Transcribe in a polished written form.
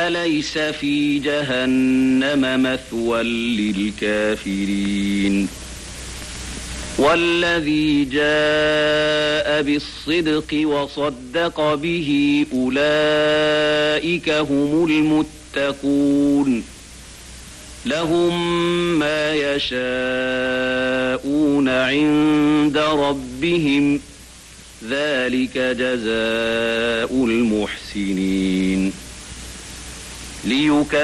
أليس في جهنم مثوى للكافرين والذي جاء بالصدق وصدق به أولئك هم المتقون لهم ما يشاءون عند ربهم ذلك جزاء المحسنين